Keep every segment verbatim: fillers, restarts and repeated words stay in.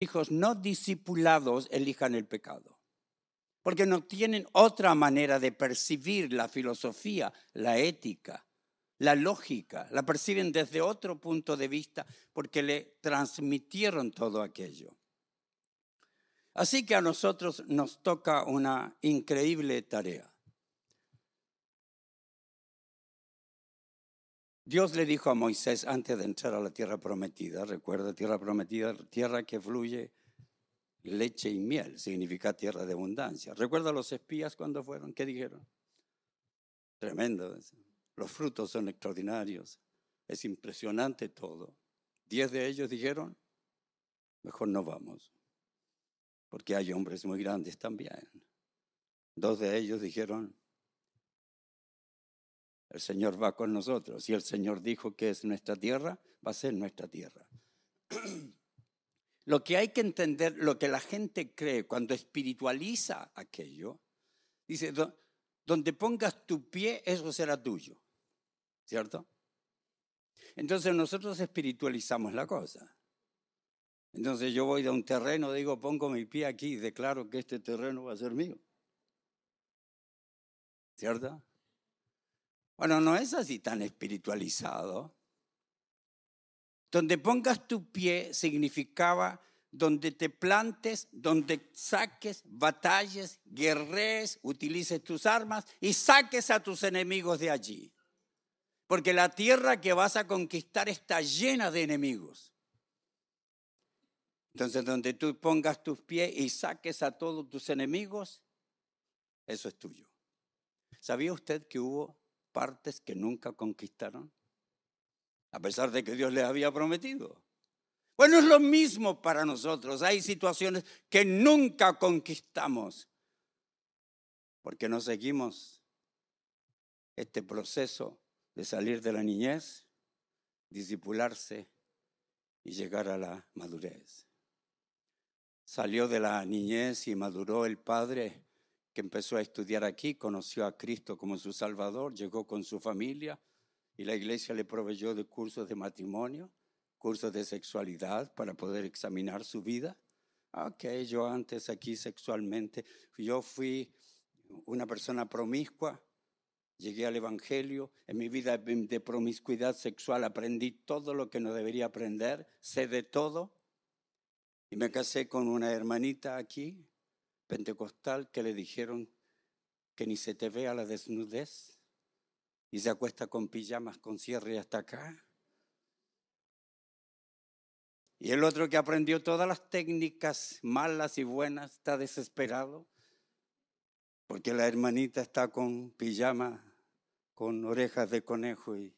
hijos no discipulados elijan el pecado, porque no tienen otra manera de percibir la filosofía, la ética, la lógica. La perciben desde otro punto de vista porque le transmitieron todo aquello. Así que a nosotros nos toca una increíble tarea. Dios le dijo a Moisés antes de entrar a la tierra prometida, recuerda, tierra prometida, tierra que fluye leche y miel, significa tierra de abundancia. ¿Recuerda los espías cuando fueron? ¿Qué dijeron? Tremendo. Los frutos son extraordinarios. Es impresionante todo. Diez de ellos dijeron, mejor no vamos, porque hay hombres muy grandes también. Dos de ellos dijeron, el Señor va con nosotros. Y el Señor dijo que es nuestra tierra, va a ser nuestra tierra. Lo que hay que entender, lo que la gente cree cuando espiritualiza aquello, dice, donde pongas tu pie, eso será tuyo. ¿Cierto? Entonces nosotros espiritualizamos la cosa. Entonces yo voy de un terreno, digo, pongo mi pie aquí y declaro que este terreno va a ser mío. ¿Cierto? Bueno, no es así tan espiritualizado. Donde pongas tu pie significaba donde te plantes, donde saques, batalles, guerrees, utilices tus armas y saques a tus enemigos de allí. Porque la tierra que vas a conquistar está llena de enemigos. Entonces, donde tú pongas tus pies y saques a todos tus enemigos, eso es tuyo. ¿Sabía usted que hubo partes que nunca conquistaron? A pesar de que Dios les había prometido. Bueno, es lo mismo para nosotros. Hay situaciones que nunca conquistamos porque no seguimos este proceso de salir de la niñez, discipularse y llegar a la madurez. Salió de la niñez y maduró el padre que empezó a estudiar aquí, conoció a Cristo como su Salvador, llegó con su familia y la iglesia le proveyó de cursos de matrimonio, cursos de sexualidad para poder examinar su vida. Ok, yo antes aquí sexualmente, yo fui una persona promiscua, llegué al evangelio, en mi vida de promiscuidad sexual aprendí todo lo que no debería aprender, sé de todo. Y me casé con una hermanita aquí, pentecostal, que le dijeron que ni se te vea la desnudez y se acuesta con pijamas con cierre hasta acá. Y el otro que aprendió todas las técnicas malas y buenas está desesperado porque la hermanita está con pijama, con orejas de conejo. Y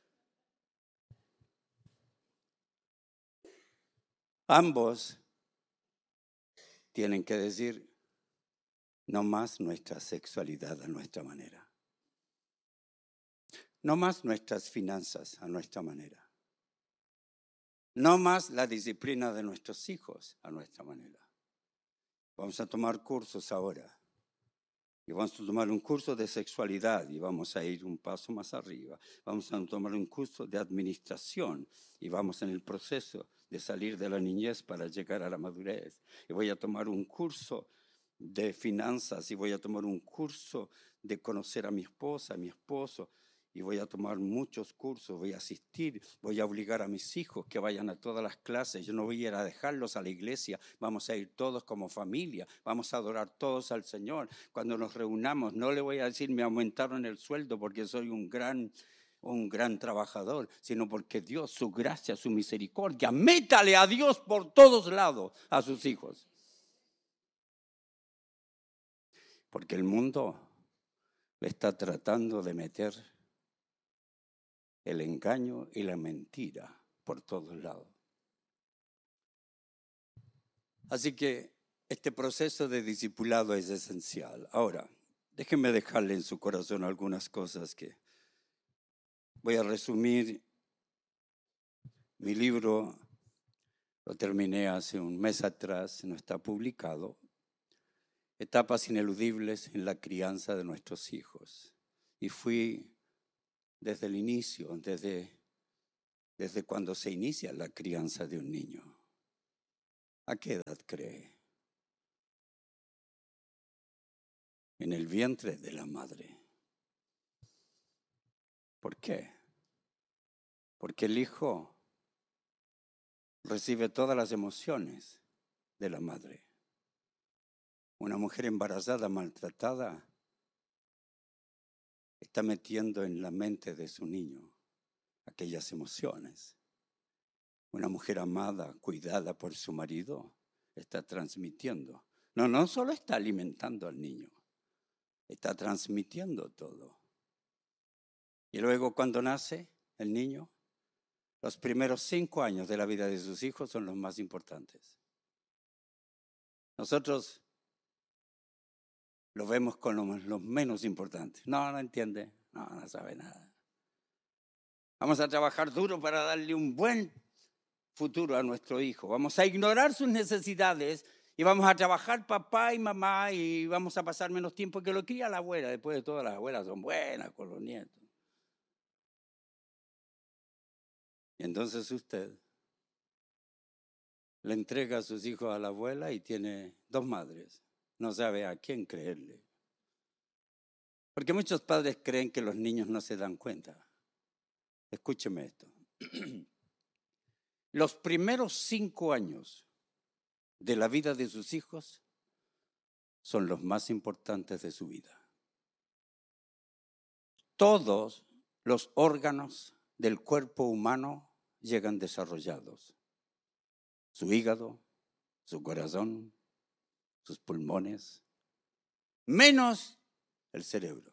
ambos tienen que decir, no más nuestra sexualidad a nuestra manera. No más nuestras finanzas a nuestra manera. No más la disciplina de nuestros hijos a nuestra manera. Vamos a tomar cursos ahora. Y vamos a tomar un curso de sexualidad y vamos a ir un paso más arriba. Vamos a tomar un curso de administración y vamos en el proceso de salir de la niñez para llegar a la madurez. Y voy a tomar un curso de finanzas y voy a tomar un curso de conocer a mi esposa, a mi esposo. Y voy a tomar muchos cursos, voy a asistir, voy a obligar a mis hijos que vayan a todas las clases. Yo no voy a ir a dejarlos a la iglesia, vamos a ir todos como familia, vamos a adorar todos al Señor. Cuando nos reunamos, no le voy a decir me aumentaron el sueldo porque soy un gran, un gran trabajador, sino porque Dios, su gracia, su misericordia, métale a Dios por todos lados a sus hijos. Porque el mundo le está tratando de meter el engaño y la mentira por todos lados. Así que este proceso de discipulado es esencial. Ahora, déjenme dejarle en su corazón algunas cosas que voy a resumir. Mi libro lo terminé hace un mes atrás, no está publicado. Etapas ineludibles en la crianza de nuestros hijos. Y fui desde el inicio, desde, desde cuando se inicia la crianza de un niño. ¿A qué edad cree? En el vientre de la madre. ¿Por qué? Porque el hijo recibe todas las emociones de la madre. Una mujer embarazada, maltratada, está metiendo en la mente de su niño aquellas emociones. Una mujer amada, cuidada por su marido, está transmitiendo. No, no solo está alimentando al niño, está transmitiendo todo. Y luego cuando nace el niño, los primeros cinco años de la vida de sus hijos son los más importantes. Nosotros lo vemos con los, los menos importantes. No, no entiende, no, no sabe nada. Vamos a trabajar duro para darle un buen futuro a nuestro hijo. Vamos a ignorar sus necesidades y vamos a trabajar papá y mamá y vamos a pasar menos tiempo que lo cría la abuela. Después de todo, las abuelas son buenas con los nietos. Y entonces usted le entrega a sus hijos a la abuela y tiene dos madres. No sabe a quién creerle. Porque muchos padres creen que los niños no se dan cuenta. Escúcheme esto. Los primeros cinco años de la vida de sus hijos son los más importantes de su vida. Todos los órganos del cuerpo humano llegan desarrollados. Su hígado, su corazón, sus pulmones, menos el cerebro.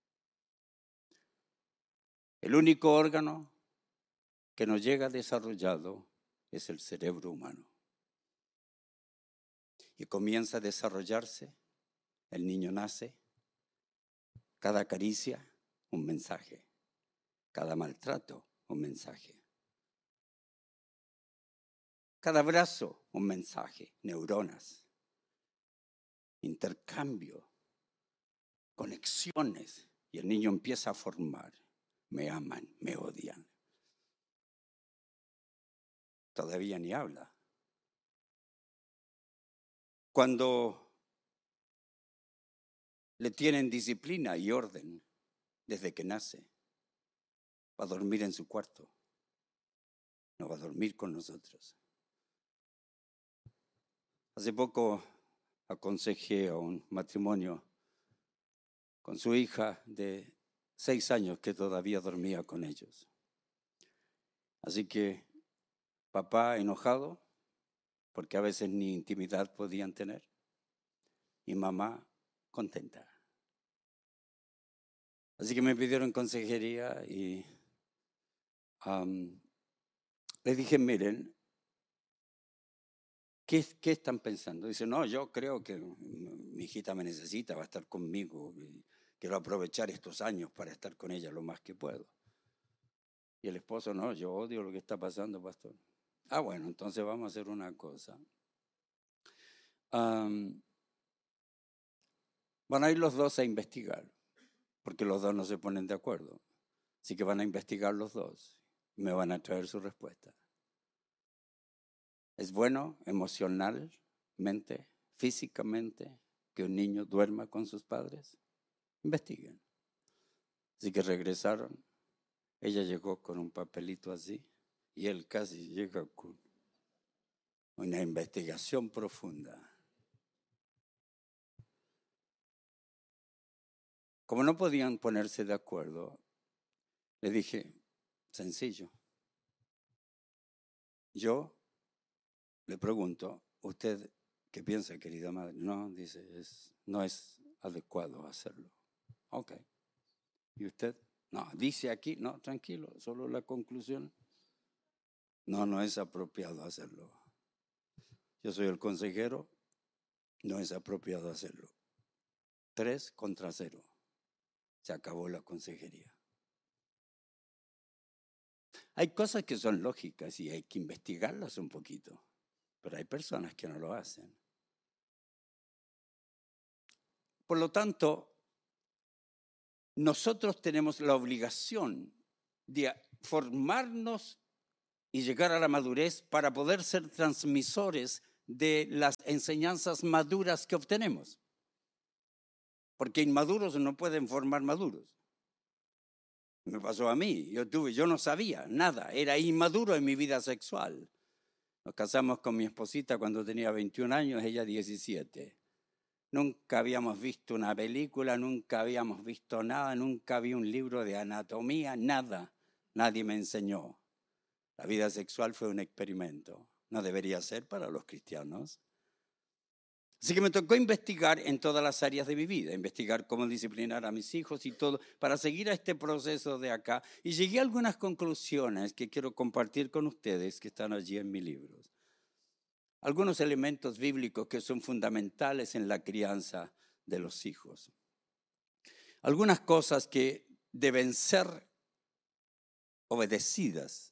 El único órgano que no llega desarrollado es el cerebro humano. Y comienza a desarrollarse, el niño nace, cada caricia, un mensaje, cada maltrato, un mensaje. Cada abrazo, un mensaje, neuronas, intercambio, conexiones, y el niño empieza a formar. Me aman, me odian. Todavía ni habla. Cuando le tienen disciplina y orden desde que nace, va a dormir en su cuarto, no va a dormir con nosotros. Hace poco aconsejé a un matrimonio con su hija de seis años que todavía dormía con ellos. Así que papá enojado, porque a veces ni intimidad podían tener, y mamá contenta. Así que me pidieron consejería y um, les dije, miren, ¿qué, ¿qué están pensando? Dice, no, yo creo que mi hijita me necesita, va a estar conmigo. Y quiero aprovechar estos años para estar con ella lo más que puedo. Y el esposo, no, yo odio lo que está pasando, pastor. Ah, bueno, entonces vamos a hacer una cosa. Um, van a ir los dos a investigar, porque los dos no se ponen de acuerdo. Así que van a investigar los dos y me van a traer su respuesta. ¿Es bueno emocionalmente, físicamente, que un niño duerma con sus padres? Investiguen. Así que regresaron. Ella llegó con un papelito así y él casi llega con una investigación profunda. Como no podían ponerse de acuerdo, le dije, sencillo. Yo le pregunto, ¿usted qué piensa, querida madre? No, dice, es, no es adecuado hacerlo. Ok. ¿Y usted? No, dice aquí, no, tranquilo, solo la conclusión. No, no es apropiado hacerlo. Yo soy el consejero, no es apropiado hacerlo. Tres contra cero. Se acabó la consejería. Hay cosas que son lógicas y hay que investigarlas un poquito, pero hay personas que no lo hacen. Por lo tanto, nosotros tenemos la obligación de formarnos y llegar a la madurez para poder ser transmisores de las enseñanzas maduras que obtenemos. Porque inmaduros no pueden formar maduros. Me pasó a mí, yo tuve, yo no sabía nada, era inmaduro en mi vida sexual. Nos casamos con mi esposita cuando tenía veintiún años, ella diecisiete. Nunca habíamos visto una película, nunca habíamos visto nada, nunca vi un libro de anatomía, nada. Nadie me enseñó. La vida sexual fue un experimento. No debería ser para los cristianos. Así que me tocó investigar en todas las áreas de mi vida, investigar cómo disciplinar a mis hijos y todo, para seguir a este proceso de acá. Y llegué a algunas conclusiones que quiero compartir con ustedes que están allí en mi libro. Algunos elementos bíblicos que son fundamentales en la crianza de los hijos. Algunas cosas que deben ser obedecidas.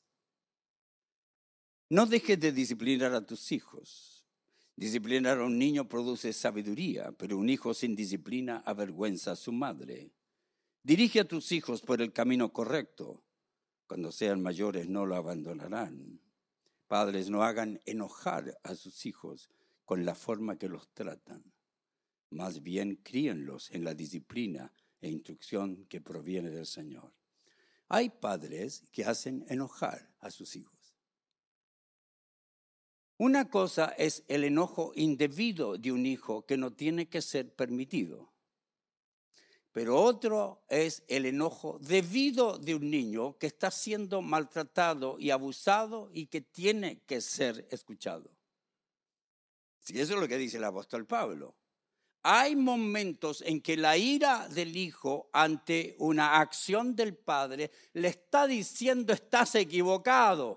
No dejes de disciplinar a tus hijos. Disciplinar a un niño produce sabiduría, pero un hijo sin disciplina avergüenza a su madre. Dirige a tus hijos por el camino correcto. Cuando sean mayores no lo abandonarán. Padres, no hagan enojar a sus hijos con la forma que los tratan. Más bien, críenlos en la disciplina e instrucción que proviene del Señor. Hay padres que hacen enojar a sus hijos. Una cosa es el enojo indebido de un hijo que no tiene que ser permitido. Pero otro es el enojo debido de un niño que está siendo maltratado y abusado y que tiene que ser escuchado. Sí, eso es lo que dice el apóstol Pablo. Hay momentos en que la ira del hijo ante una acción del padre le está diciendo estás equivocado.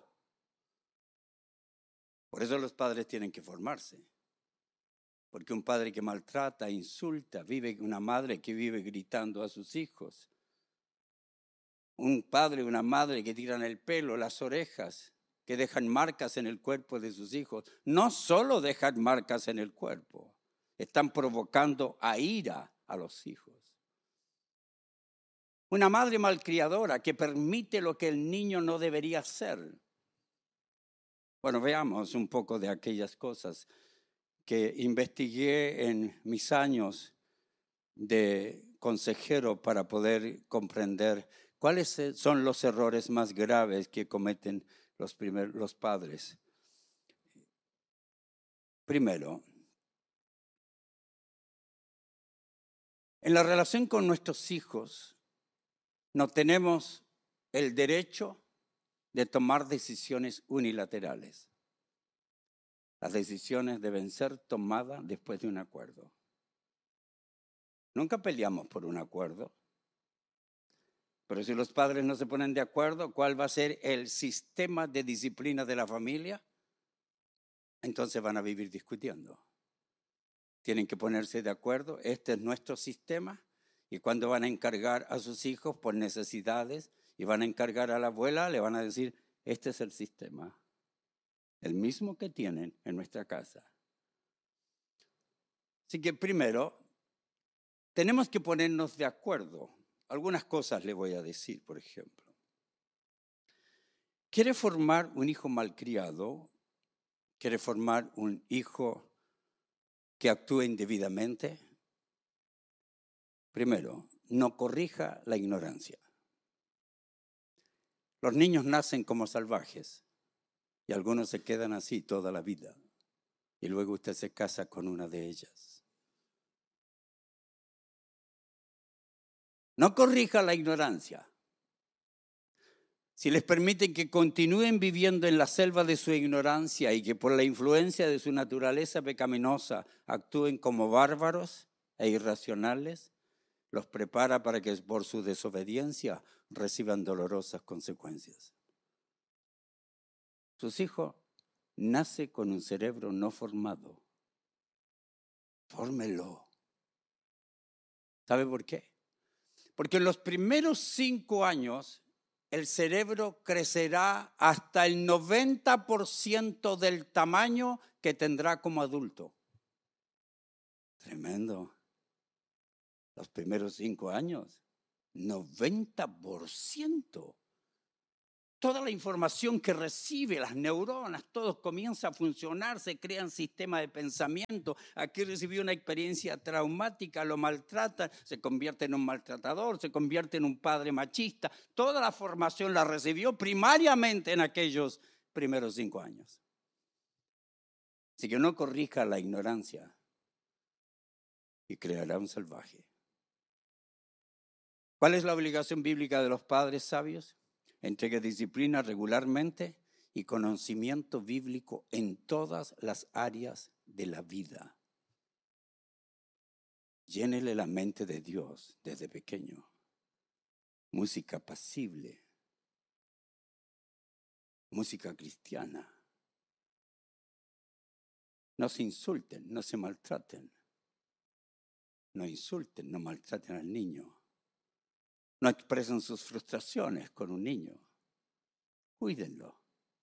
Por eso los padres tienen que formarse. Porque un padre que maltrata, insulta, vive una madre que vive gritando a sus hijos. Un padre, una madre que tiran el pelo, las orejas, que dejan marcas en el cuerpo de sus hijos. No solo dejan marcas en el cuerpo, están provocando a ira a los hijos. Una madre malcriadora que permite lo que el niño no debería hacer. Bueno, veamos un poco de aquellas cosas que investigué en mis años de consejero para poder comprender cuáles son los errores más graves que cometen los, primer, los padres. Primero, en la relación con nuestros hijos, no tenemos el derecho de tomar decisiones unilaterales. Las decisiones deben ser tomadas después de un acuerdo. Nunca peleamos por un acuerdo. Pero si los padres no se ponen de acuerdo, ¿cuál va a ser el sistema de disciplina de la familia? Entonces van a vivir discutiendo. Tienen que ponerse de acuerdo. Este es nuestro sistema. Y cuando van a encargar a sus hijos por necesidades y van a encargar a la abuela, le van a decir, este es el sistema. El mismo que tienen en nuestra casa. Así que primero, tenemos que ponernos de acuerdo. Algunas cosas le voy a decir, por ejemplo. ¿Quiere formar un hijo malcriado? ¿Quiere formar un hijo que actúe indebidamente? Primero, no corrija la ignorancia. Los niños nacen como salvajes y algunos se quedan así toda la vida. Y luego usted se casa con una de ellas. No corrija la ignorancia. Si les permiten que continúen viviendo en la selva de su ignorancia y que por la influencia de su naturaleza pecaminosa actúen como bárbaros e irracionales, los prepara para que por su desobediencia reciban dolorosas consecuencias. Sus hijos nacen con un cerebro no formado. Fórmelo. ¿Sabe por qué? Porque en los primeros cinco años el cerebro crecerá hasta el noventa por ciento del tamaño que tendrá como adulto. Tremendo. Los primeros cinco años, noventa por ciento. Toda la información que recibe, las neuronas, todo comienza a funcionar, se crean sistemas de pensamiento. Aquí recibió una experiencia traumática, lo maltrata, se convierte en un maltratador, se convierte en un padre machista. Toda la formación la recibió primariamente en aquellos primeros cinco años. Así que no corrija la ignorancia y creará un salvaje. ¿Cuál es la obligación bíblica de los padres sabios? Entregue disciplina regularmente y conocimiento bíblico en todas las áreas de la vida. Llénele la mente de Dios desde pequeño. Música apacible. Música cristiana. No se insulten, no se maltraten. No insulten, no maltraten al niño. No expresen sus frustraciones con un niño. Cuídenlo.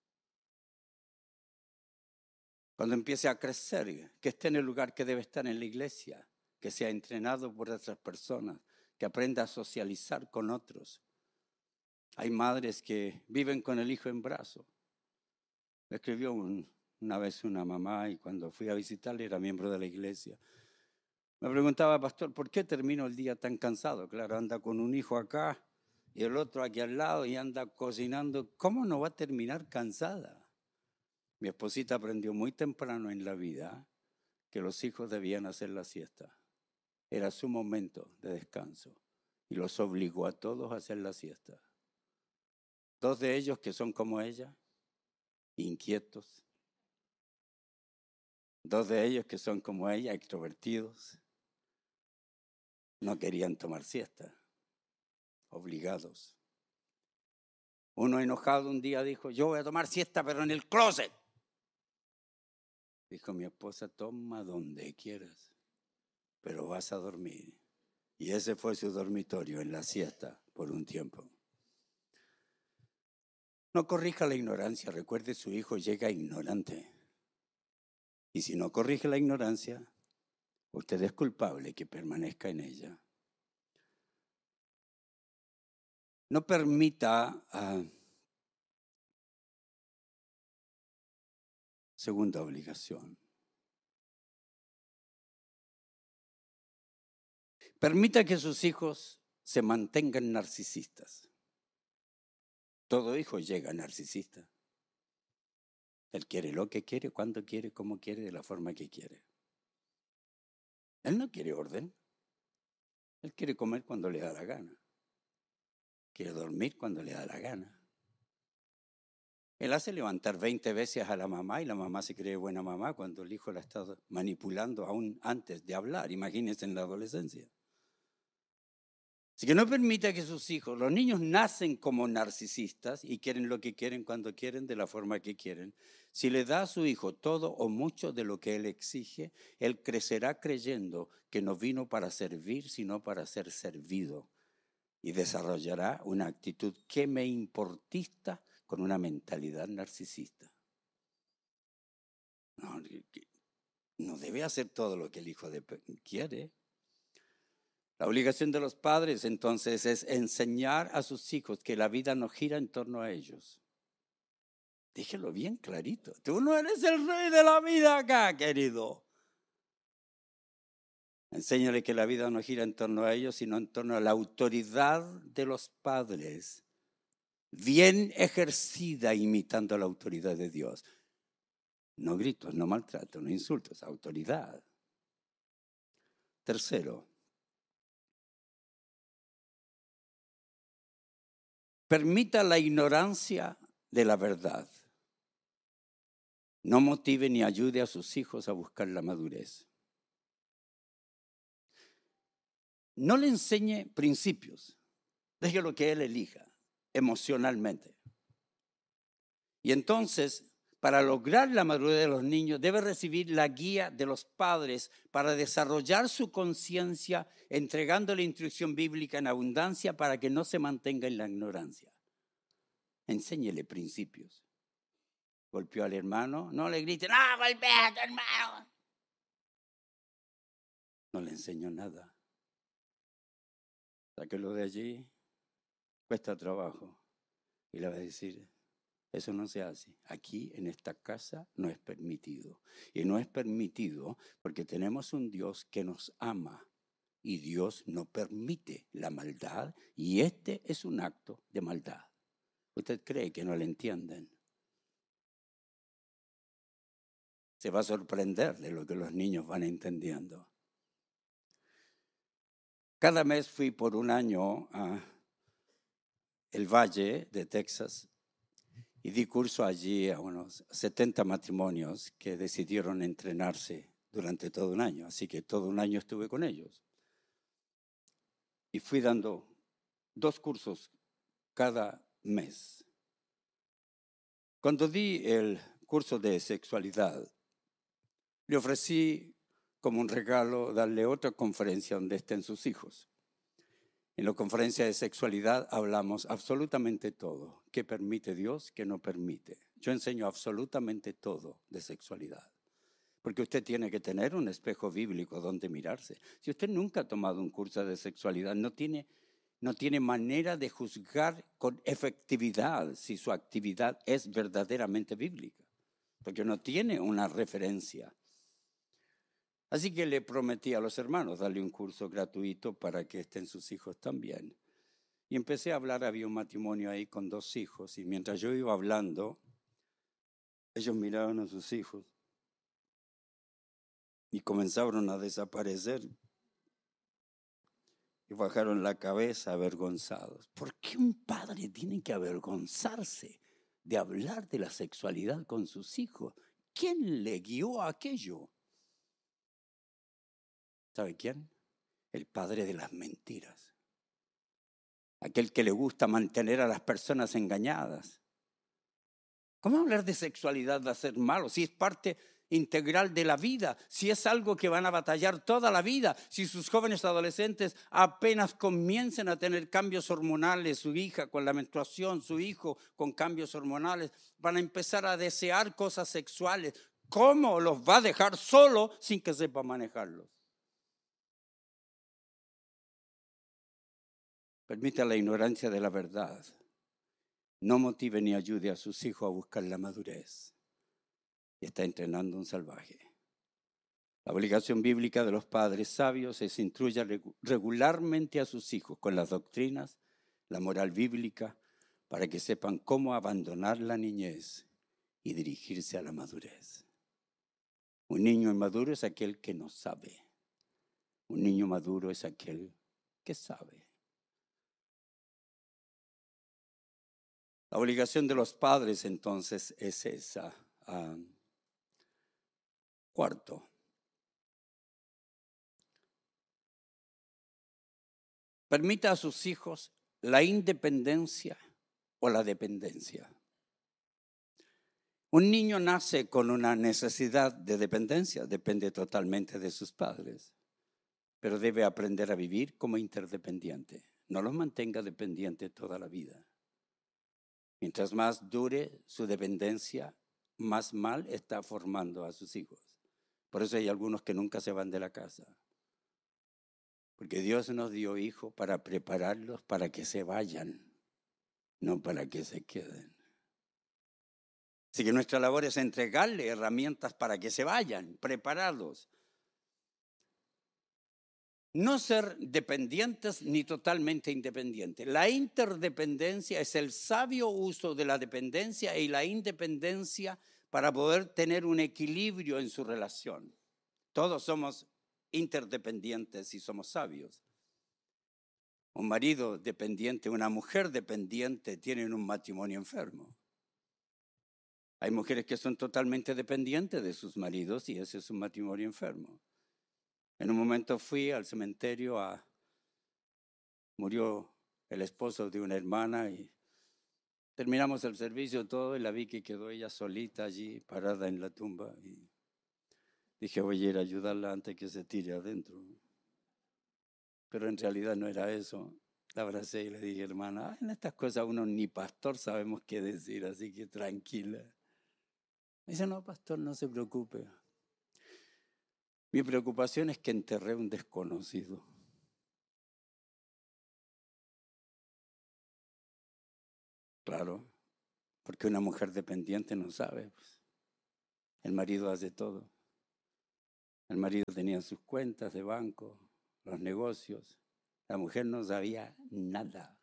Cuando empiece a crecer, que esté en el lugar que debe estar en la iglesia, que sea entrenado por otras personas, que aprenda a socializar con otros. Hay madres que viven con el hijo en brazos. Me escribió un, una vez una mamá y cuando fui a visitarle era miembro de la iglesia. Me preguntaba, pastor, ¿por qué termino el día tan cansado? Claro, anda con un hijo acá y el otro aquí al lado y anda cocinando. ¿Cómo no va a terminar cansada? Mi esposita aprendió muy temprano en la vida que los hijos debían hacer la siesta. Era su momento de descanso y los obligó a todos a hacer la siesta. Dos de ellos que son como ella, inquietos. Dos de ellos que son como ella, extrovertidos. No querían tomar siesta, obligados. Uno enojado un día dijo, yo voy a tomar siesta pero en el closet. Dijo mi esposa, toma donde quieras, pero vas a dormir. Y ese fue su dormitorio en la siesta por un tiempo. No corrija la ignorancia, recuerde su hijo llega ignorante. Y si no corrige la ignorancia, usted es culpable que permanezca en ella. No permita, uh, segunda obligación, permita que sus hijos se mantengan narcisistas. Todo hijo llega narcisista. Él quiere lo que quiere, cuando quiere, cómo quiere, de la forma que quiere. Él no quiere orden. Él quiere comer cuando le da la gana. Quiere dormir cuando le da la gana. Él hace levantar veinte veces a la mamá y la mamá se cree buena mamá cuando el hijo la está manipulando aún antes de hablar. Imagínense en la adolescencia. Así que no permita que sus hijos, los niños nacen como narcisistas y quieren lo que quieren cuando quieren, de la forma que quieren. Si le da a su hijo todo o mucho de lo que él exige, él crecerá creyendo que no vino para servir, sino para ser servido. Y desarrollará una actitud que me importista con una mentalidad narcisista. No, no debe hacer todo lo que el hijo de, quiere. La obligación de los padres entonces es enseñar a sus hijos que la vida no gira en torno a ellos. Déjelo bien clarito. Tú no eres el rey de la vida acá, querido. Enséñale que la vida no gira en torno a ellos, sino en torno a la autoridad de los padres, bien ejercida imitando la autoridad de Dios. No gritos, no maltratos, no insultos, autoridad. Tercero, permita la ignorancia de la verdad. No motive ni ayude a sus hijos a buscar la madurez. No le enseñe principios. Déjelo que él elija emocionalmente. Y entonces, para lograr la madurez de los niños, debe recibir la guía de los padres para desarrollar su conciencia, entregando la instrucción bíblica en abundancia para que no se mantenga en la ignorancia. Enséñele principios. Golpeó al hermano, no le griten, ¡ah, golpea a tu hermano! No le enseñó nada. Sáquelo de allí, cuesta trabajo. Y le va a decir, Eso no se hace. Aquí en esta casa no es permitido. Y no es permitido porque tenemos un Dios que nos ama. Y Dios no permite la maldad. Y este es un acto de maldad. ¿Usted cree que no le entienden? Se va a sorprender de lo que los niños van entendiendo. Cada mes fui por un año a el Valle de Texas y di curso allí a unos setenta matrimonios que decidieron entrenarse durante todo un año. Así que todo un año estuve con ellos. Y fui dando dos cursos cada mes. Cuando di el curso de sexualidad, le ofrecí como un regalo darle otra conferencia donde estén sus hijos. En la conferencia de sexualidad hablamos absolutamente todo. ¿Qué permite Dios? ¿Qué no permite? Yo enseño absolutamente todo de sexualidad. Porque usted tiene que tener un espejo bíblico donde mirarse. Si usted nunca ha tomado un curso de sexualidad, no tiene, no tiene manera de juzgar con efectividad si su actividad es verdaderamente bíblica. Porque no tiene una referencia. Así que le prometí a los hermanos darle un curso gratuito para que estén sus hijos también. Y empecé a hablar, había un matrimonio ahí con dos hijos, y mientras yo iba hablando, ellos miraban a sus hijos y comenzaron a desaparecer y bajaron la cabeza avergonzados. ¿Por qué un padre tiene que avergonzarse de hablar de la sexualidad con sus hijos? ¿Quién le guió a aquello? ¿Sabe quién? El padre de las mentiras. Aquel que le gusta mantener a las personas engañadas. ¿Cómo hablar de sexualidad va a ser malo? Si es parte integral de la vida, si es algo que van a batallar toda la vida, si sus jóvenes adolescentes apenas comiencen a tener cambios hormonales, su hija con la menstruación, su hijo con cambios hormonales, van a empezar a desear cosas sexuales. ¿Cómo los va a dejar solo sin que sepa manejarlos? Permita la ignorancia de la verdad. No motive ni ayude a sus hijos a buscar la madurez. Y está entrenando un salvaje. La obligación bíblica de los padres sabios es instruir regularmente a sus hijos con las doctrinas, la moral bíblica, para que sepan cómo abandonar la niñez y dirigirse a la madurez. Un niño inmaduro es aquel que no sabe. Un niño maduro es aquel que sabe. La obligación de los padres entonces es esa. Um, cuarto, permita a sus hijos la independencia o la dependencia. Un niño nace con una necesidad de dependencia, depende totalmente de sus padres, pero debe aprender a vivir como interdependiente. No los mantenga dependientes toda la vida. Mientras más dure su dependencia, más mal está formando a sus hijos. Por eso hay algunos que nunca se van de la casa. Porque Dios nos dio hijos para prepararlos para que se vayan, no para que se queden. Así que nuestra labor es entregarle herramientas para que se vayan, preparados. No ser dependientes ni totalmente independientes. La interdependencia es el sabio uso de la dependencia y la independencia para poder tener un equilibrio en su relación. Todos somos interdependientes y somos sabios. Un marido dependiente, una mujer dependiente tienen un matrimonio enfermo. Hay mujeres que son totalmente dependientes de sus maridos y ese es un matrimonio enfermo. En un momento fui al cementerio, a, murió el esposo de una hermana y terminamos el servicio todo y la vi que quedó ella solita allí, parada en la tumba. Y dije, voy a ir a ayudarla antes que se tire adentro. Pero en realidad no era eso. La abracé y le dije, hermana, en estas cosas uno ni pastor sabemos qué decir, así que tranquila. Me dice, no, pastor, no se preocupe. Mi preocupación es que enterré un desconocido. Claro, Porque una mujer dependiente no sabe. Pues. El marido hace todo. El marido tenía sus cuentas de banco, los negocios. La mujer no sabía nada.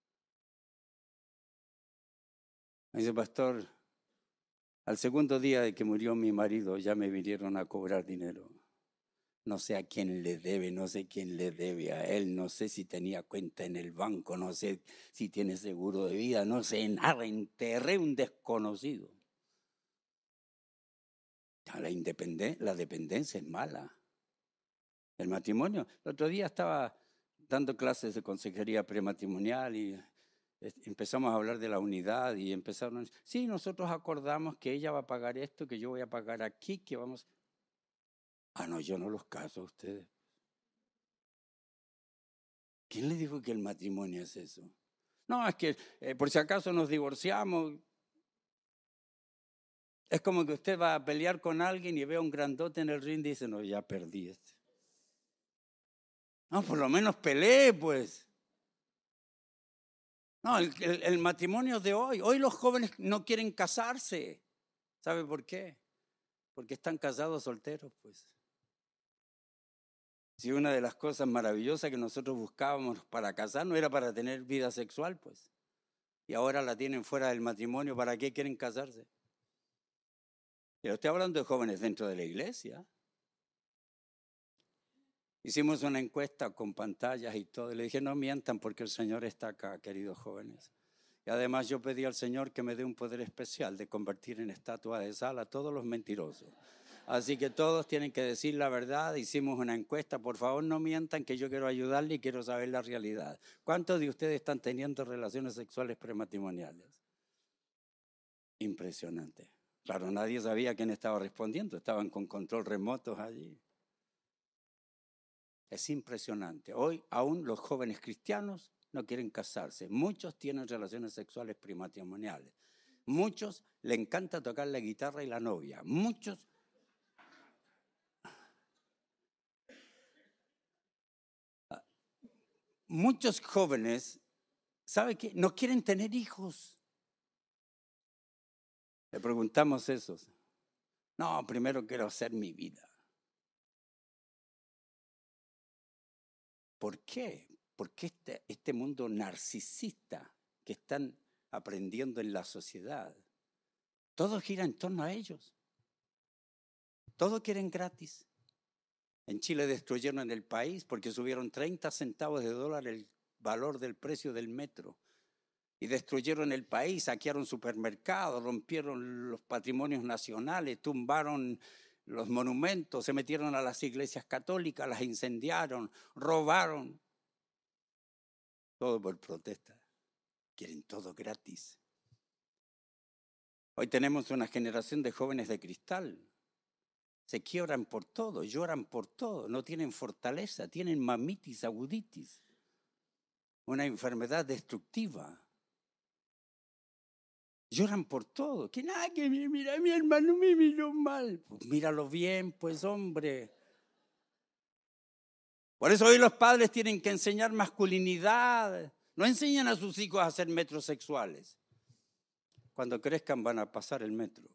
Me dice, pastor, al segundo día de que murió mi marido ya me vinieron a cobrar dinero. No sé a quién le debe, no sé quién le debe a él, no sé si tenía cuenta en el banco, no sé si tiene seguro de vida, no sé nada, enterré un desconocido. La independencia, la dependencia es mala. El matrimonio, el otro día estaba dando clases de consejería prematrimonial y empezamos a hablar de la unidad y empezaron a decir, sí, nosotros acordamos que ella va a pagar esto, que yo voy a pagar aquí, que vamos... Ah, no, yo no los caso a ustedes. ¿Quién le dijo que el matrimonio es eso? No, es que eh, por si acaso nos divorciamos. Es como que usted va a pelear con alguien y ve a un grandote en el ring y dice, no, ya perdí este. No, por lo menos pelee, pues. No, el, el, el matrimonio de hoy. Hoy los jóvenes no quieren casarse. ¿Sabe por qué? Porque están casados solteros, pues. Si una de las cosas maravillosas que nosotros buscábamos para casarnos era para tener vida sexual, pues. Y ahora la tienen fuera del matrimonio, ¿para qué quieren casarse? Pero estoy hablando de jóvenes dentro de la iglesia. Hicimos una encuesta con pantallas y todo. Y le dije, no mientan porque el Señor está acá, queridos jóvenes. Y además yo pedí al Señor que me dé un poder especial de convertir en estatua de sal a todos los mentirosos. Así que todos tienen que decir la verdad. Hicimos una encuesta. Por favor, no mientan que yo quiero ayudarle y quiero saber la realidad. ¿Cuántos de ustedes están teniendo relaciones sexuales prematrimoniales? Impresionante. Claro, nadie sabía quién estaba respondiendo. Estaban con control remotos allí. Es impresionante. Hoy aún los jóvenes cristianos no quieren casarse. Muchos tienen relaciones sexuales prematrimoniales. Muchos le encanta tocar la guitarra y la novia. Muchos... Muchos jóvenes, ¿sabe qué? No quieren tener hijos. Le preguntamos eso. No, primero quiero hacer mi vida. ¿Por qué? Porque este, este mundo narcisista que están aprendiendo en la sociedad, todo gira en torno a ellos. Todo quieren gratis. En Chile destruyeron el país porque subieron treinta centavos de dólar el valor del precio del metro. Y destruyeron el país, saquearon supermercados, rompieron los patrimonios nacionales, tumbaron los monumentos, se metieron a las iglesias católicas, las incendiaron, robaron. Todo por protesta. Quieren todo gratis. Hoy tenemos una generación de jóvenes de cristal. Se quiebran por todo, lloran por todo, no tienen fortaleza, tienen mamitis, aguditis, una enfermedad destructiva. Lloran por todo. Que nada, que mira, mi hermano me miró mal. Pues míralo bien, pues hombre. Por eso hoy los padres tienen que enseñar masculinidad. No enseñan a sus hijos a ser metrosexuales. Cuando crezcan van a pasar el metro.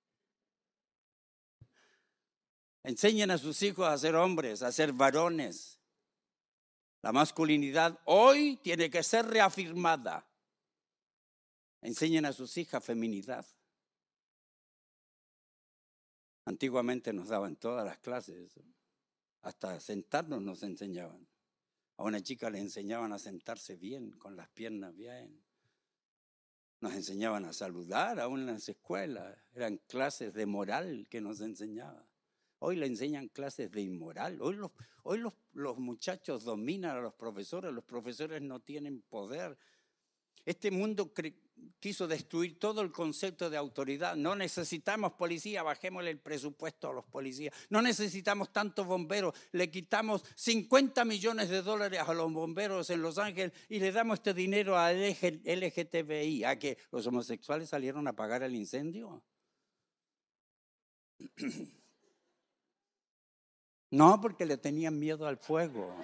Enseñen a sus hijos a ser hombres, a ser varones. La masculinidad hoy tiene que ser reafirmada. Enseñen a sus hijas feminidad. Antiguamente nos daban todas las clases, hasta sentarnos nos enseñaban. A una chica le enseñaban a sentarse bien, con las piernas bien. Nos enseñaban a saludar aún en las escuelas. Eran clases de moral que nos enseñaban. Hoy le enseñan clases de inmoral. Hoy los, hoy los, los muchachos dominan a los profesores. Los profesores no tienen poder. Este mundo cre- quiso destruir todo el concepto de autoridad. No necesitamos policía, bajémosle el presupuesto a los policías. No necesitamos tantos bomberos. Le quitamos cincuenta millones de dólares a los bomberos en Los Ángeles y le damos este dinero a L G T B I. ¿A que los homosexuales salieron a apagar el incendio? No, porque le tenían miedo al fuego.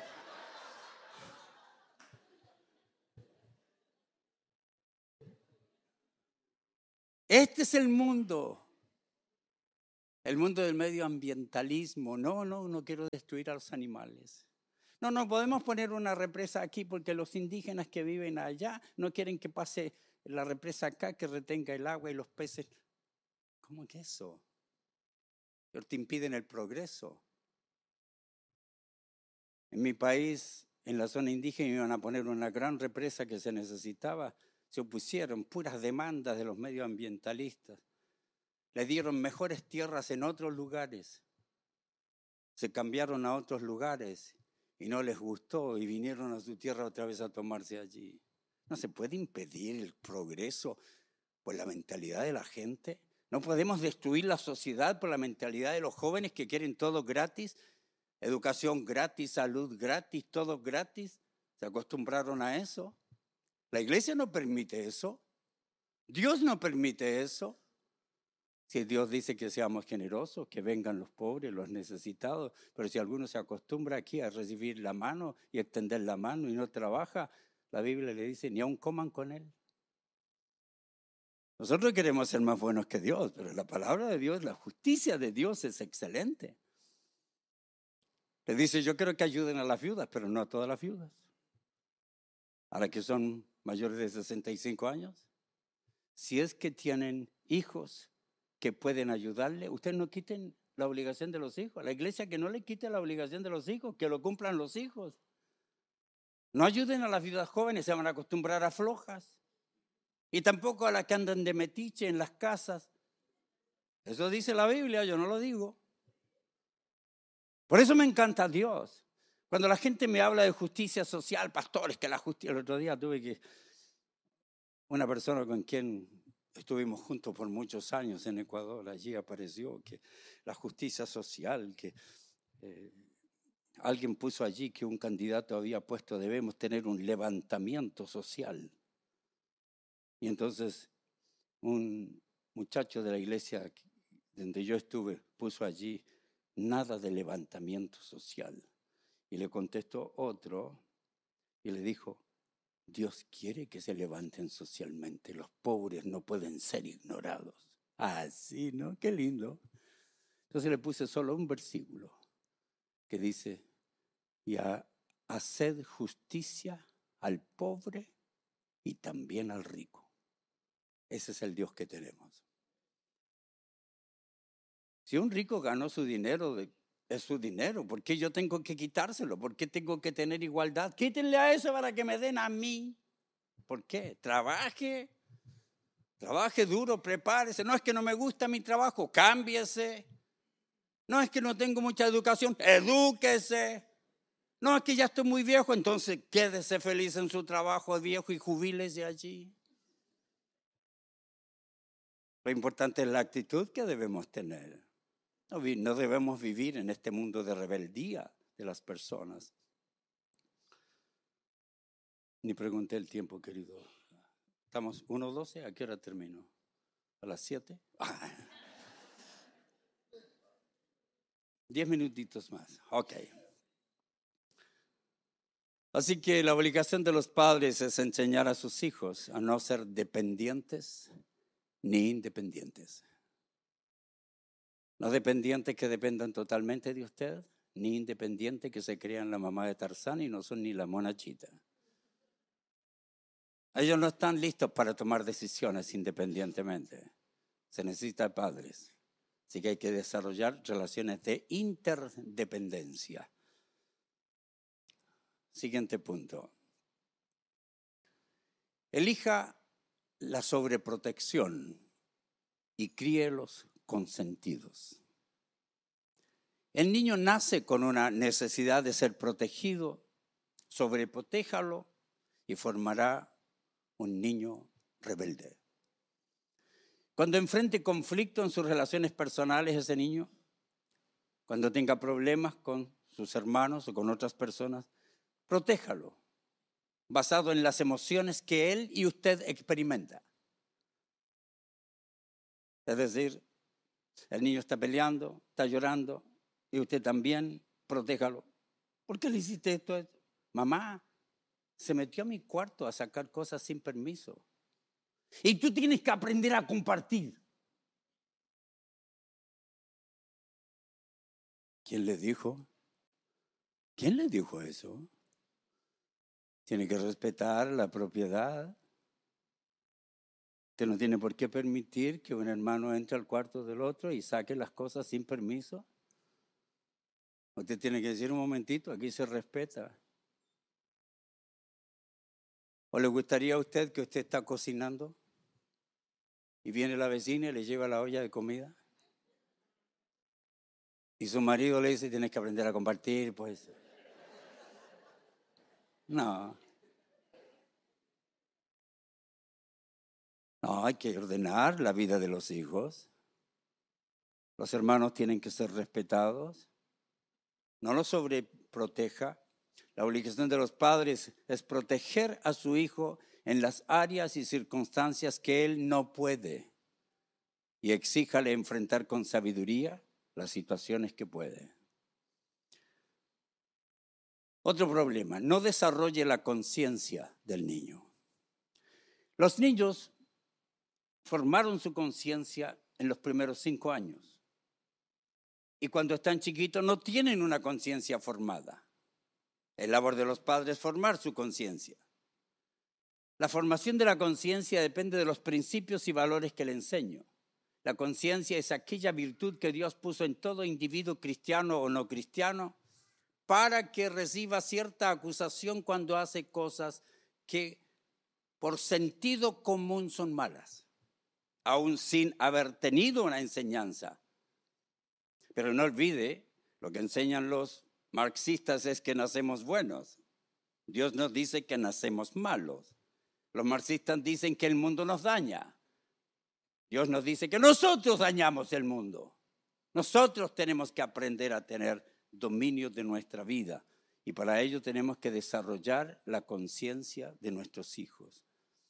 Este es el mundo. El mundo del medioambientalismo. No, no, no quiero destruir a los animales. No, no podemos poner una represa aquí porque los indígenas que viven allá no quieren que pase la represa acá, que retenga el agua y los peces. ¿Cómo que eso? Pero te impiden el progreso. En mi país, en la zona indígena, iban a poner una gran represa que se necesitaba. Se opusieron, puras demandas de los medioambientalistas. Le dieron mejores tierras en otros lugares. Se cambiaron a otros lugares y no les gustó y vinieron a su tierra otra vez a tomarse allí. No se puede impedir el progreso por la mentalidad de la gente. No podemos destruir la sociedad por la mentalidad de los jóvenes que quieren todo gratis. Educación gratis, salud gratis, todo gratis. ¿Se acostumbraron a eso? La iglesia no permite eso. Dios no permite eso. Si Dios dice que seamos generosos, que vengan los pobres, los necesitados, pero si alguno se acostumbra aquí a recibir la mano y extender la mano y no trabaja, la Biblia le dice, ni aun coman con él. Nosotros queremos ser más buenos que Dios, pero la palabra de Dios, la justicia de Dios es excelente. Le dice, yo quiero que ayuden a las viudas, pero no a todas las viudas. A las que son mayores de sesenta y cinco años. Si es que tienen hijos que pueden ayudarle, ustedes no quiten la obligación de los hijos. La iglesia que no le quite la obligación de los hijos, que lo cumplan los hijos. No ayuden a las viudas jóvenes, se van a acostumbrar a flojas. Y tampoco a las que andan de metiche en las casas. Eso dice la Biblia, yo no lo digo. Por eso me encanta Dios. Cuando la gente me habla de justicia social, pastores, que la justicia... El otro día tuve que... Una persona con quien estuvimos juntos por muchos años en Ecuador, allí apareció que la justicia social, que eh, alguien puso allí que un candidato había puesto, debemos tener un levantamiento social. Y entonces un muchacho de la iglesia donde yo estuve puso allí, nada de levantamiento social. Y le contestó otro y le dijo, Dios quiere que se levanten socialmente. Los pobres no pueden ser ignorados. Ah, sí, ¿no? Qué lindo. Entonces le puse solo un versículo que dice, y a, haced justicia al pobre y también al rico. Ese es el Dios que tenemos. Si un rico ganó su dinero, de, es su dinero. ¿Por qué yo tengo que quitárselo? ¿Por qué tengo que tener igualdad? Quítenle a eso para que me den a mí. ¿Por qué? Trabaje, trabaje duro, prepárese. No es que no me gusta mi trabajo, cámbiese. No es que no tengo mucha educación, edúquese. No es que ya estoy muy viejo, entonces quédese feliz en su trabajo viejo y jubílese allí. Lo importante es la actitud que debemos tener. No, no debemos vivir en este mundo de rebeldía de las personas. Ni pregunté el tiempo, querido. Estamos uno doce, ¿a qué hora termino? ¿A las siete? Ah. Diez minutitos más, ok. Así que la obligación de los padres es enseñar a sus hijos a no ser dependientes ni independientes. No dependientes que dependan totalmente de usted, ni independientes que se crean la mamá de Tarzán y no son ni la monachita. Ellos no están listos para tomar decisiones independientemente. Se necesita padres. Así que hay que desarrollar relaciones de interdependencia. Siguiente punto. Elija la sobreprotección y críelos consentidos. El niño nace con una necesidad de ser protegido, sobreprotéjalo y formará un niño rebelde. Cuando enfrente conflicto en sus relaciones personales ese niño, cuando tenga problemas con sus hermanos o con otras personas, protéjalo, basado en las emociones que él y usted experimenta. Es decir, el niño está peleando, está llorando, y usted también, protéjalo. ¿Por qué le hiciste esto? Mamá, se metió a mi cuarto a sacar cosas sin permiso. Y tú tienes que aprender a compartir. ¿Quién les dijo? ¿Quién les dijo eso? Tiene que respetar la propiedad. Usted no tiene por qué permitir que un hermano entre al cuarto del otro y saque las cosas sin permiso. Usted tiene que decir un momentito, aquí se respeta. ¿O le gustaría a usted que usted está cocinando y viene la vecina y le lleva la olla de comida? Y su marido le dice, tienes que aprender a compartir, pues. No. No, hay que ordenar la vida de los hijos. Los hermanos tienen que ser respetados. No los sobreproteja. La obligación de los padres es proteger a su hijo en las áreas y circunstancias que él no puede. Y exíjale enfrentar con sabiduría las situaciones que puede. Otro problema, no desarrolle la conciencia del niño. Los niños formaron su conciencia en los primeros cinco años. Y cuando están chiquitos no tienen una conciencia formada. Es labor de los padres formar su conciencia. La formación de la conciencia depende de los principios y valores que le enseño. La conciencia es aquella virtud que Dios puso en todo individuo cristiano o no cristiano para que reciba cierta acusación cuando hace cosas que por sentido común son malas, aún sin haber tenido una enseñanza. Pero no olvide, lo que enseñan los marxistas es que nacemos buenos. Dios nos dice que nacemos malos. Los marxistas dicen que el mundo nos daña. Dios nos dice que nosotros dañamos el mundo. Nosotros tenemos que aprender a tener dominio de nuestra vida y para ello tenemos que desarrollar la conciencia de nuestros hijos.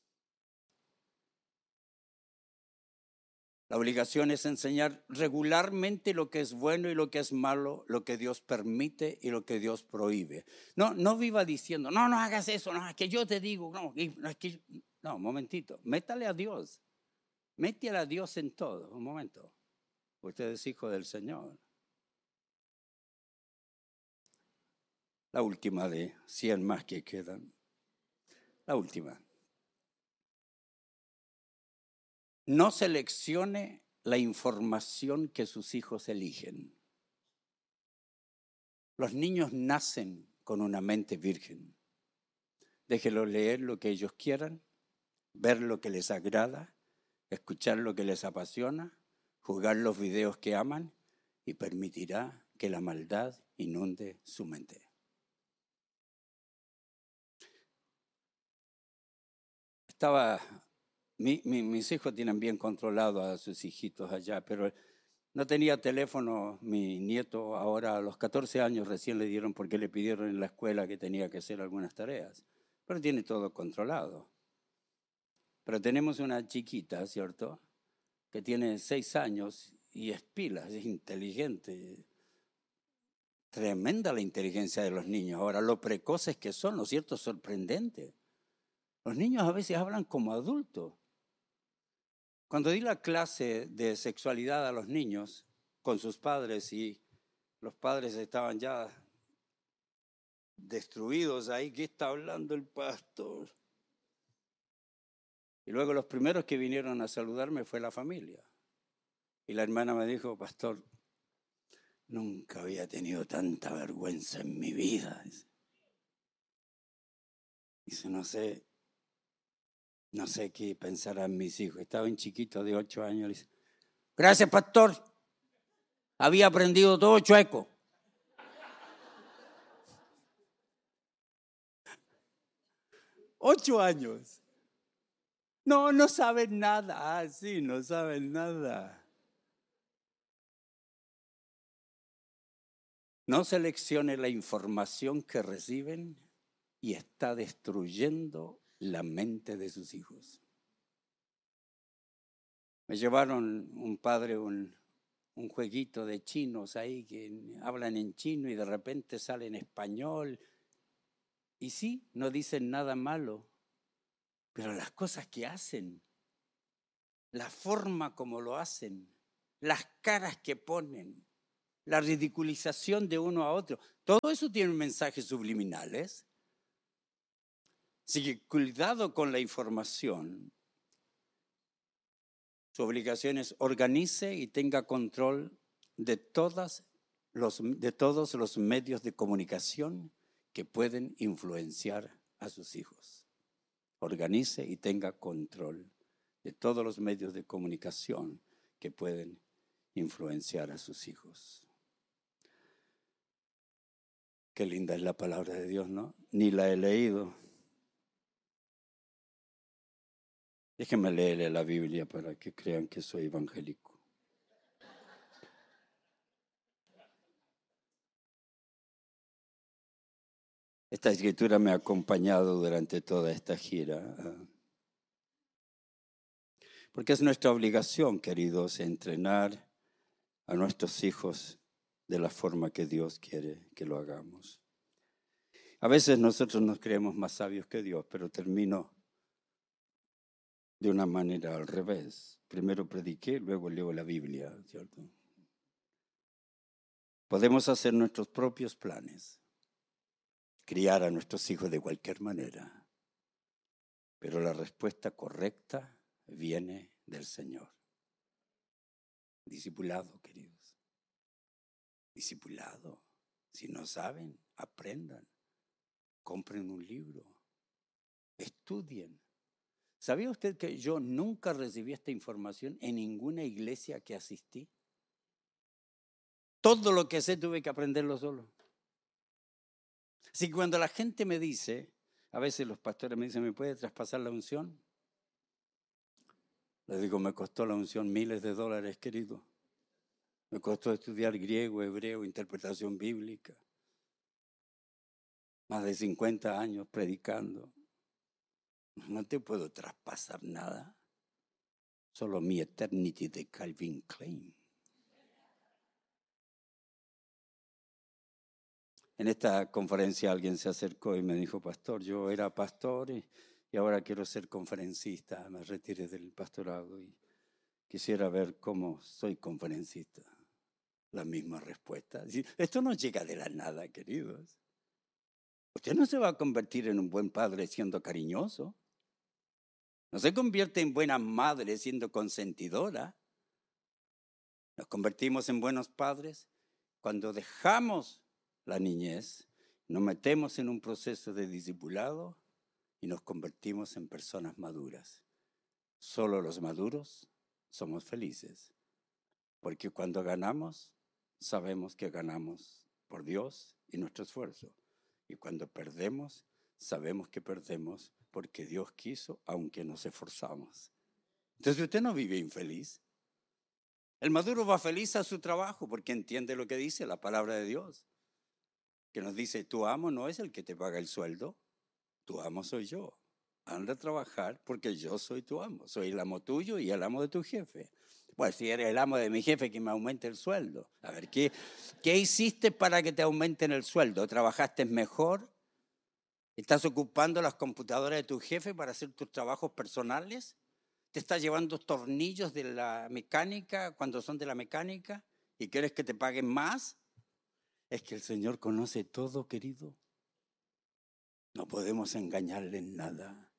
La obligación es enseñar regularmente lo que es bueno y lo que es malo, lo que Dios permite y lo que Dios prohíbe. No, no viva diciendo, no, no hagas eso, no, es que yo te digo, no, es que, no, un momentito, métale a Dios, métale a Dios en todo, un momento. Usted es hijo del Señor. La última de cien más que quedan. La última. No seleccione la información que sus hijos eligen. Los niños nacen con una mente virgen. Déjelos leer lo que ellos quieran, ver lo que les agrada, escuchar lo que les apasiona, jugar los videos que aman y permitirá que la maldad inunde su mente. Estaba... Mi, mi, mis hijos tienen bien controlado a sus hijitos allá, pero no tenía teléfono mi nieto. Ahora a los catorce años recién le dieron porque le pidieron en la escuela que tenía que hacer algunas tareas. Pero tiene todo controlado. Pero tenemos una chiquita, ¿cierto?, que tiene seis años y es pila, es inteligente. Tremenda la inteligencia de los niños. Ahora, lo precoces que son, ¿no es cierto?, sorprendente. Los niños a veces hablan como adultos. Cuando di la clase de sexualidad a los niños con sus padres y los padres estaban ya destruidos ahí, ¿qué está hablando el pastor? Y luego los primeros que vinieron a saludarme fue la familia. Y la hermana me dijo, pastor, nunca había tenido tanta vergüenza en mi vida. Dice, no sé. No sé qué pensarán mis hijos. Estaba un chiquito de ocho años. Dice, gracias, pastor. Había aprendido todo chueco. Ocho años. No, no saben nada. Ah, sí, no saben nada. No seleccione la información que reciben y está destruyendo la mente de sus hijos. Me llevaron un padre un, un jueguito de chinos ahí que hablan en chino y de repente sale en español. Y sí, no dicen nada malo, pero las cosas que hacen la forma como lo hacen, las caras que ponen, la ridiculización de uno a otro, todo eso tiene mensajes subliminales. Así que cuidado con la información. Su obligación es organice y tenga control de, todas los, de todos los medios de comunicación que pueden influenciar a sus hijos. Organice y tenga control de todos los medios de comunicación que pueden influenciar a sus hijos. Qué linda es la palabra de Dios, ¿no? Ni la he leído. Déjenme leerle la Biblia para que crean que soy evangélico. Esta escritura me ha acompañado durante toda esta gira. Porque es nuestra obligación, queridos, entrenar a nuestros hijos de la forma que Dios quiere que lo hagamos. A veces nosotros nos creemos más sabios que Dios, pero termino de una manera al revés. Primero prediqué, luego leo la Biblia, ¿cierto? Podemos hacer nuestros propios planes, criar a nuestros hijos de cualquier manera, pero la respuesta correcta viene del Señor. Discipulado, queridos. Discipulado. Si no saben, aprendan. Compren un libro. Estudien. ¿Sabía usted que yo nunca recibí esta información en ninguna iglesia que asistí? Todo lo que sé tuve que aprenderlo solo. Así que cuando la gente me dice, a veces los pastores me dicen, ¿me puede traspasar la unción? Les digo, me costó la unción miles de dólares, querido. Me costó estudiar griego, hebreo, interpretación bíblica. Más de cincuenta años predicando. No te puedo traspasar nada. Solo mi eternity de Calvin Klein. En esta conferencia alguien se acercó y me dijo, pastor, yo era pastor y, y ahora quiero ser conferencista. Me retiré del pastorado y quisiera ver cómo soy conferencista. La misma respuesta. Esto no llega de la nada, queridos. Usted no se va a convertir en un buen padre siendo cariñoso. No se convierte en buena madre siendo consentidora. Nos convertimos en buenos padres cuando dejamos la niñez, nos metemos en un proceso de discipulado y nos convertimos en personas maduras. Solo los maduros somos felices, porque cuando ganamos, sabemos que ganamos por Dios y nuestro esfuerzo. Y cuando perdemos, sabemos que perdemos porque Dios quiso, aunque nos esforzamos. Entonces usted no vive infeliz. El maduro va feliz a su trabajo porque entiende lo que dice la palabra de Dios. Que nos dice, tu amo no es el que te paga el sueldo, tu amo soy yo. Anda a trabajar porque yo soy tu amo. Soy el amo tuyo y el amo de tu jefe. Pues si eres el amo de mi jefe, que me aumente el sueldo. A ver, ¿qué, qué hiciste para que te aumenten el sueldo? ¿Trabajaste mejor? ¿Estás ocupando las computadoras de tu jefe para hacer tus trabajos personales? ¿Te estás llevando tornillos de la mecánica cuando son de la mecánica? ¿Y quieres que te paguen más? Es que el Señor conoce todo, querido. No podemos engañarle en nada.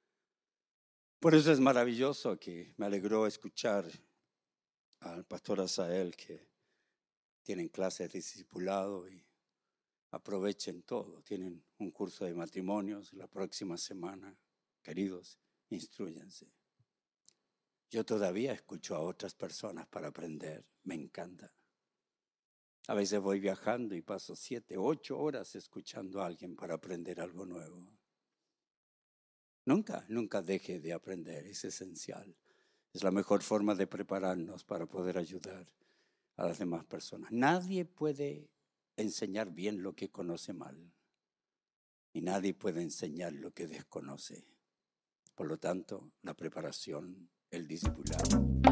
Por eso es maravilloso que me alegró escuchar al pastor Asael que tienen clases de discipulado y aprovechen todo. Tienen un curso de matrimonios la próxima semana. Queridos, instrúyense. Yo todavía escucho a otras personas para aprender. Me encanta. A veces voy viajando y paso siete, ocho horas escuchando a alguien para aprender algo nuevo. Nunca, nunca deje de aprender, es esencial. Es la mejor forma de prepararnos para poder ayudar a las demás personas. Nadie puede enseñar bien lo que conoce mal. Y nadie puede enseñar lo que desconoce. Por lo tanto, la preparación, el discipulado.